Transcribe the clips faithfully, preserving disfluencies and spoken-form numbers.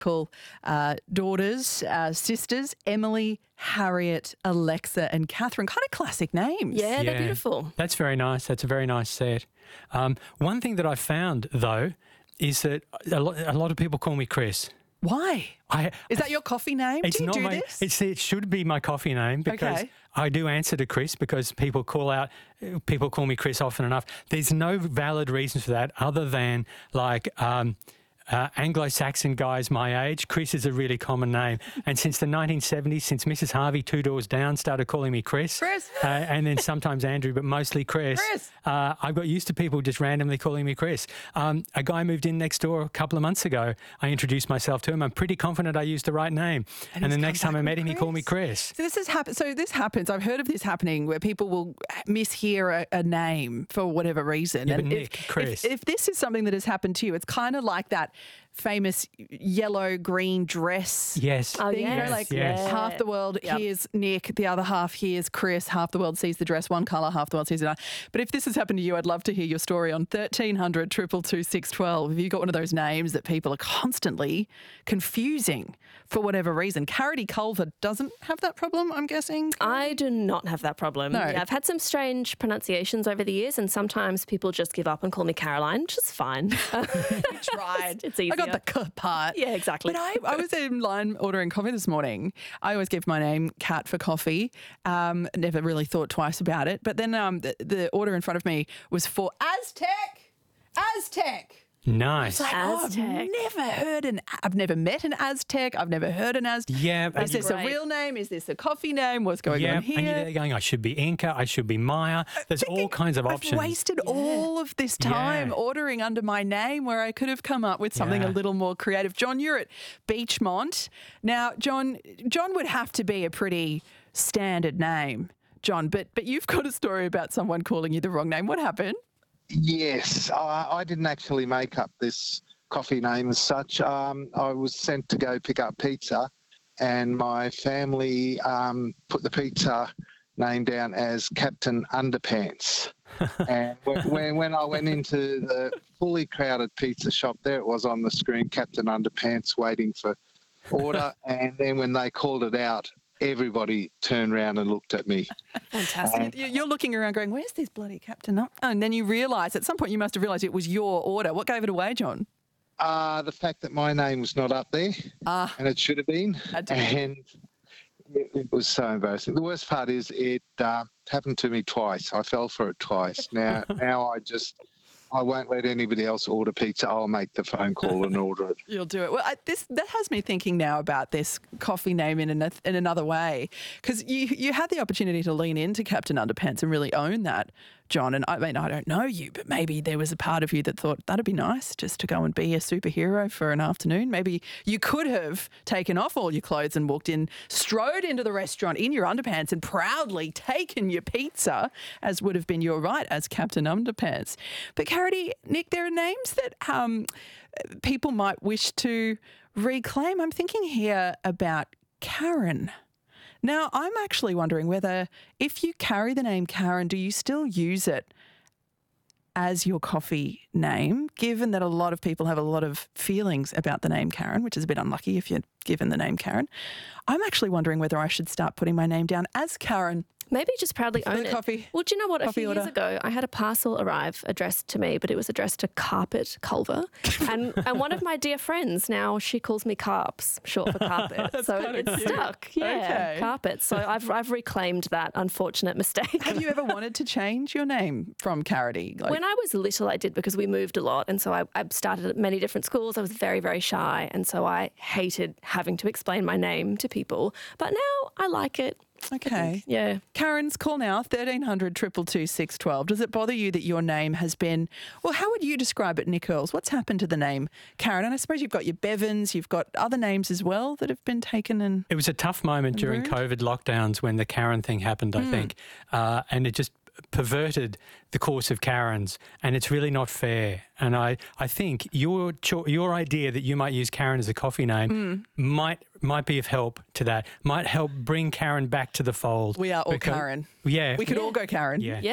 Uh, daughters, uh, sisters, Emily, Harriet, Alexa and Catherine. Kind of classic names. Yeah, Yeah. they're beautiful. That's very nice. That's a very nice set. Um, one thing that I found, though, is that a lot, a lot of people call me Chris. Why? I, Is that your coffee name? It's do you not do my. this? It's, it should be my coffee name because Okay. I do answer to Chris because people call out. People call me Chris often enough. There's no valid reason for that other than like. Um, Uh, Anglo-Saxon guys my age, Chris is a really common name. And since the nineteen seventies, since Missus Harvey, two doors down, started calling me Chris. Chris. Uh, and then sometimes Andrew, but mostly Chris. Chris. Uh, I've got used to people just randomly calling me Chris. Um, a guy moved in next door a couple of months ago. I introduced myself to him. I'm pretty confident I used the right name. And, he's the come next time back I met with him, he called me Chris. Chris. So this has happened. So this happens. I've heard of this happening where people will mishear a, a name for whatever reason. Yeah, but and Nick, if, Chris. If, if this is something that has happened to you, it's kind of like that famous yellow green dress. Yes. Oh, thing, you know, yes, like yes. half the world Yep. hears Nick, the other half hears Chris, half the world sees the dress one colour, half the world sees another. But if this has happened to you, I'd love to hear your story on thirteen hundred, two two two, six one two. Have you got one of those names that people are constantly confusing for whatever reason? Carity Culver doesn't have that problem, I'm guessing? I do not have that problem. No. Yeah, I've had some strange pronunciations over the years, and sometimes people just give up and call me Caroline, which is fine. tried. It's easier. I got the k part. Yeah, exactly. But I, I was in line ordering coffee this morning. I always give my name Kat for coffee. Um, never really thought twice about it. But then um, the, the order in front of me was for Aztec. Aztec. Nice. Like, oh, Aztec. I've never heard an. I've never met an Aztec. I've never heard an Aztec. Yeah, Is and- this a Great. real name? Is this a coffee name? What's going Yeah, on here? and you're there going, I should be Inca, I should be Maya. There's all kinds of I've options. wasted all of this time Yeah. ordering under my name where I could have come up with something Yeah. a little more creative. John, you're at Beachmont. Now, John, John would have to be a pretty standard name, John, but but you've got a story about someone calling you the wrong name. What happened? Yes, I, I didn't actually make up this coffee name as such. Um, I was sent to go pick up pizza, and my family um, put the pizza name down as Captain Underpants. And when, when when I went into the fully crowded pizza shop, there it was on the screen, Captain Underpants, waiting for order. And then when they called it out, everybody turned around and looked at me. Fantastic. You- You're looking around going, where's this bloody Captain? Up? And then you realise, at some point you must have realised it was your order. What gave it away, John? Uh, the fact that my name was not up there, Ah. and it should have been, Had to be. and it, it was so embarrassing. The worst part is it uh, happened to me twice. I fell for it twice. Now, now I just, I won't let anybody else order pizza. I'll make the phone call and order it. You'll do it. Well, I, this that has me thinking now about this coffee name in an, in another way, because you you had the opportunity to lean into Captain Underpants and really own that, John. And I mean, I don't know you, but maybe there was a part of you that thought that'd be nice just to go and be a superhero for an afternoon. Maybe you could have taken off all your clothes and walked in, strode into the restaurant in your underpants and proudly taken your pizza, as would have been your right as Captain Underpants. But Carity, Nick, there are names that um, people might wish to reclaim. I'm thinking here about Karen. Now, I'm actually wondering whether if you carry the name Karen, do you still use it as your coffee name, given that a lot of people have a lot of feelings about the name Karen, which is a bit unlucky if you're given the name Karen. I'm actually wondering whether I should start putting my name down as Karen. Maybe just proudly For own the it. coffee- Well, do you know what? A coffee few order. years ago, I had a parcel arrive addressed to me, but it was addressed to Carpet Culver. and and one of my dear friends, now she calls me Carps, short for carpet. so kinda it's cute. stuck. Yeah, Okay. Carpet. So I've, I've reclaimed that unfortunate mistake. Have you ever wanted to change your name from Carity? Like, When I was little, I did because we moved a lot. And so I, I started at many different schools. I was very, very shy. And so I hated having to explain my name to people. But now I like it. okay. Yeah. Karen's call now, thirteen hundred, two two two, six one two. Does it bother you that your name has been, well, how would you describe it, Nick Earls? What's happened to the name Karen? And I suppose you've got your Bevans, you've got other names as well that have been taken and... It was a tough moment during ruined? COVID lockdowns when the Karen thing happened, I think. Uh, and it just perverted the course of Karens, and it's really not fair. And I, I think your cho- your idea that you might use Karen as a coffee name might might be of help to that, might help bring Karen back to the fold. We are all Because- Karen. Yeah. We could all go Karen. Yeah. Yeah.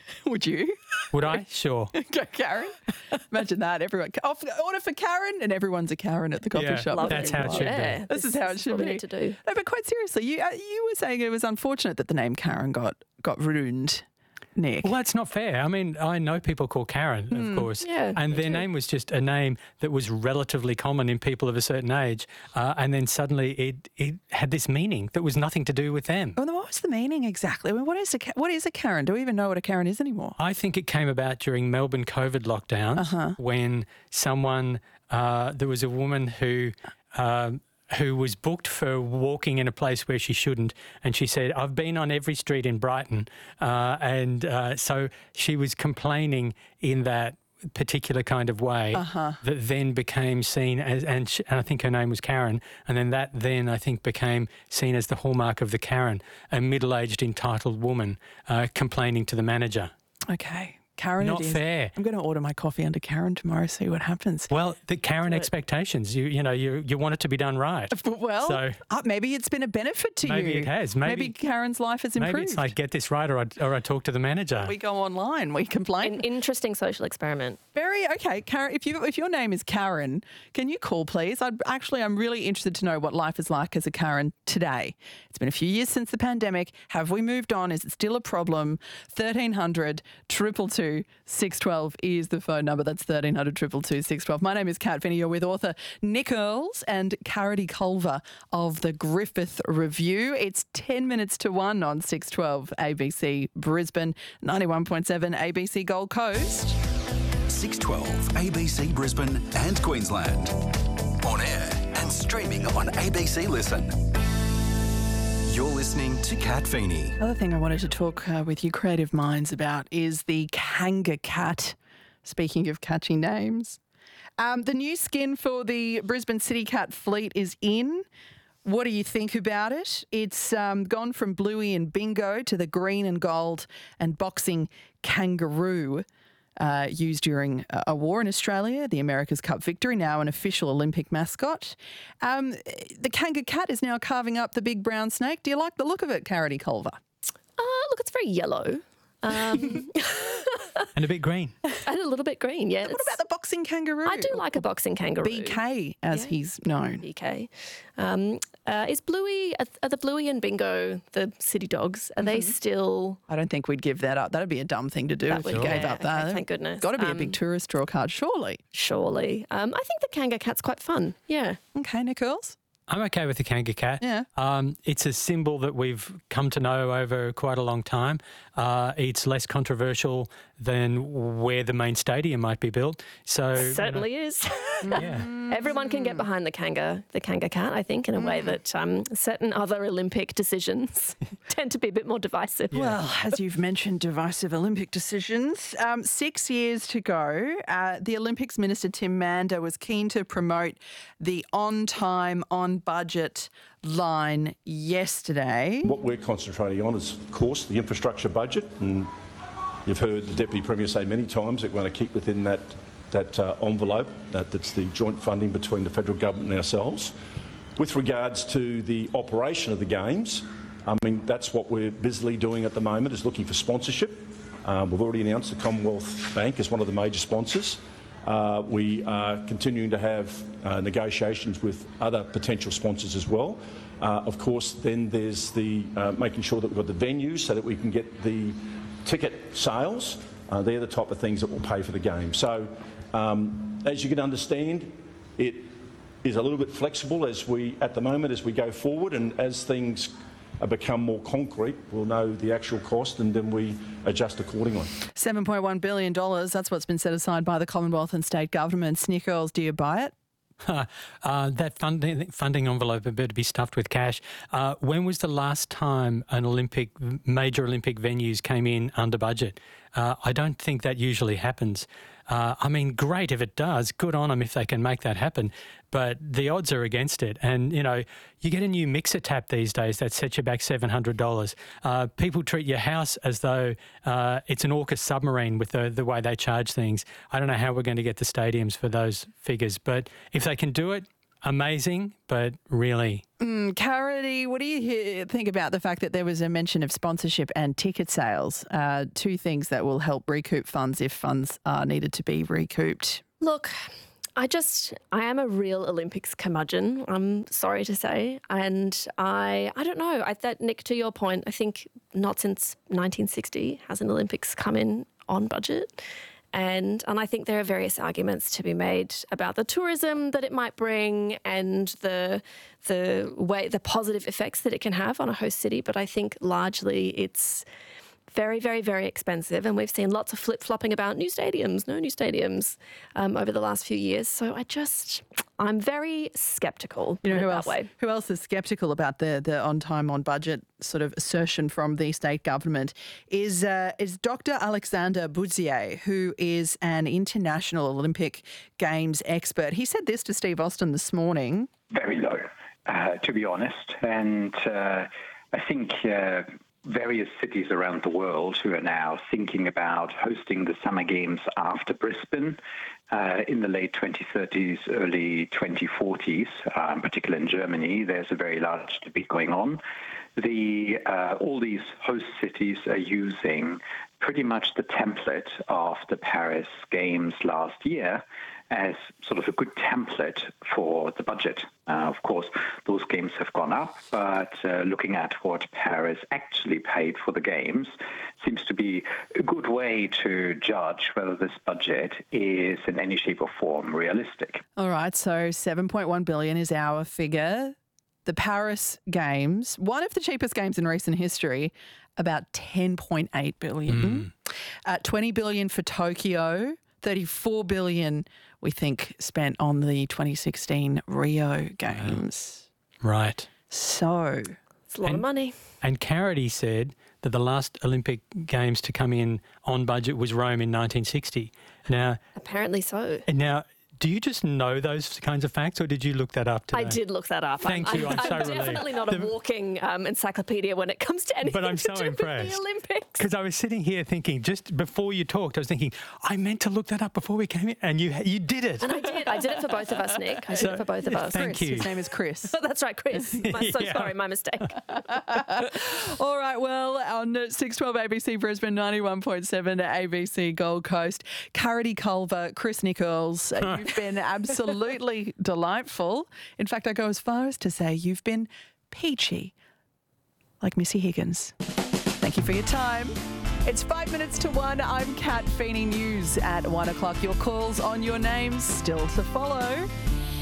Would you? Would I? Sure. Go Karen. Imagine that. Everyone oh, order for Karen, and everyone's a Karen at the coffee Yeah, shop. love that's how it should yeah, be. This is how it should what we be. need to do. No, but quite seriously, you uh, you were saying it was unfortunate that the name Karen got got ruined, Nick. Well, that's not fair. I mean, I know people called Karen, of course, Yeah, and me their too. name was just a name that was relatively common in people of a certain age, uh, and then suddenly it it had this meaning that was nothing to do with them. Well, then what was the meaning exactly? I mean, what is a Ka- what is a Karen? Do we even know what a Karen is anymore? I think it came about during Melbourne COVID lockdowns Uh-huh. when someone, uh, there was a woman who. Um, who was booked for walking in a place where she shouldn't. And she said, I've been on every street in Brighton. Uh, and uh, so she was complaining in that particular kind of way Uh-huh. that then became seen as, and, sh- and I think her name was Karen. And then that then I think became seen as the hallmark of the Karen, a middle-aged entitled woman uh, complaining to the manager. Okay, Karen. Not it is. fair. I'm going to order my coffee under Karen tomorrow. See what happens. Well, the Karen expectations, you you know, you you want it to be done right. Well, So- uh, maybe it's been a benefit to Maybe you. it has. Maybe- Karen's life has improved. Maybe it's like, get this right or I, or I talk to the manager. we go online, we complain. An interesting social experiment. Very okay, Karen. If you if your name is Karen, can you call, please? I'd actually I'm really interested to know what life is like as a Karen today. It's been a few years since the pandemic. Have we moved on? Is it still a problem? Thirteen hundred triple two six twelve is the phone number. That's thirteen hundred triple two six twelve. My name is Kat Finney. You're with author Nick Earls and Carity Culver of the Griffith Review. It's ten minutes to one on six twelve A B C Brisbane, ninety-one point seven A B C Gold Coast. six twelve A B C Brisbane and Queensland. On air and streaming on A B C Listen. You're listening to Kat Feeney. Another thing I wanted to talk uh, with you creative minds about is the Kanga Cat. Speaking of catchy names. Um, the new skin for the Brisbane City Cat fleet is in. What do you think about it? It's um, gone from Bluey and Bingo to the green and gold and boxing kangaroo. Uh, used during a war in Australia, the America's Cup victory, now an official Olympic mascot. Um, the Kanga Cat is now carving up the big brown snake. Do you like the look of it, Carity Culver? Uh, look, it's very yellow. Um, And a bit green. and a little bit green, yeah. What about the boxing kangaroo? I do like a boxing kangaroo. B K, as Yeah. he's known. B K. Um, uh, is Bluey, are, are the Bluey and Bingo, the city dogs, are they still... I don't think we'd give that up. That'd be a dumb thing to do That if would- we gave yeah, up that. okay, thank goodness. Got to be a Um, big tourist draw card, surely. Surely. Um, I think the Kanga Cat's quite fun, yeah. Okay, Nick Earls? I'm okay with the Kanga Cat. Yeah. Um, it's a symbol that we've come to know over quite a long time. Uh, it's less controversial than where the main stadium might be built. So you know, Certainly is. yeah. Everyone can get behind the Kanga, the Kanga Cat, I think, in a way that um, certain other Olympic decisions tend to be a bit more divisive. Well, as you've mentioned, divisive Olympic decisions. Um, six years to go. Uh, the Olympics Minister Tim Mander was keen to promote the on time, on budget line yesterday. What we're concentrating on is, of course, the infrastructure budget, and you've heard the Deputy Premier say many times that we're going to keep within that, that uh, envelope, that, that's the joint funding between the federal government and ourselves. With regards to the operation of the Games, I mean, that's what we're busily doing at the moment, is looking for sponsorship. Um, we've already announced the Commonwealth Bank as one of the major sponsors. Uh, we are continuing to have uh, negotiations with other potential sponsors as well. Uh, of course, then there's the uh, making sure that we've got the venues so that we can get the ticket sales. Uh, they're the type of things that will pay for the game. So, um, as you can understand, it is a little bit flexible as we, at the moment, as we go forward, and as things become more concrete, we'll know the actual cost and then we adjust accordingly. seven point one billion dollars, that's what's been set aside by the Commonwealth and state governments. Nick Earls, do you buy it? uh, that funding funding envelope had better be stuffed with cash. Uh, when was the last time an Olympic major Olympic venues came in under budget? Uh, I don't think that usually happens. Uh, I mean, great if it does. Good on them if they can make that happen. But the odds are against it. And, you know, you get a new mixer tap these days that sets you back seven hundred dollars. Uh, people treat your house as though uh, it's an AUKUS submarine with the, the way they charge things. I don't know how we're going to get the stadiums for those figures. But if they can do it, amazing, but really. Mm, Carity, what do you hear, think about the fact that there was a mention of sponsorship and ticket sales? Uh, two things that will help recoup funds if funds are needed to be recouped. Look, I just, I am a real Olympics curmudgeon, I'm sorry to say. And I, I don't know, I, that, Nick, to your point, I think not since nineteen sixty has an Olympics come in on budget. And and I think there are various arguments to be made about the tourism that it might bring and the the way the positive effects that it can have on a host city. But I think largely it's very, very, very expensive. And we've seen lots of flip-flopping about new stadiums, no new stadiums um, over the last few years. So I just, I'm very sceptical. You know, who that else, way. who else is sceptical about the, the on time, on budget sort of assertion from the state government is uh, is Doctor Alexander Boudzier, who is an international Olympic Games expert. He said this to Steve Austin this morning. Very low, uh, to be honest. And uh, I think uh, various cities around the world who are now thinking about hosting the Summer Games after Brisbane uh, in the late twenty thirties, early twenty forties, uh, in particular in Germany, there's a very large debate going on. The uh, all these host cities are using pretty much the template of the Paris Games last year as sort of a good template for the budget. Uh, of course, those games have gone up, but uh, looking at what Paris actually paid for the games seems to be a good way to judge whether this budget is in any shape or form realistic. All right, so seven point one billion dollars is our figure. The Paris Games, one of the cheapest games in recent history, about ten point eight billion dollars. Mm. Uh, twenty billion dollars for Tokyo, thirty-four billion dollars we think spent on the twenty sixteen Rio Games. Wow. Right. So It's a lot and, of money. And Carity said that the last Olympic Games to come in on budget was Rome in nineteen sixty. Now, Apparently so. now, do you just know those kinds of facts, or did you look that up today? I did look that up. Thank I'm, you. I'm, I'm, so I'm relieved. definitely not a The- walking um, encyclopedia when it comes to anything But I'm to so do impressed. with the Olympics. Because I was sitting here thinking, just before you talked, I was thinking, I meant to look that up before we came in, and you you did it. And I did. I did it for both of us, Nick. I did So, it for both of us. thank Chris, you. his name is Chris. That's right, Chris. I'm so Yeah. sorry, my mistake. All right, well, on six twelve A B C Brisbane, ninety-one point seven A B C Gold Coast, Carity Culver, Chris Nichols, uh, you've been absolutely delightful. In fact, I go as far as to say you've been peachy, like Missy Higgins. Thank you for your time. It's five minutes to one. I'm Kat Feeney. News at one o'clock. Your calls on your names still to follow.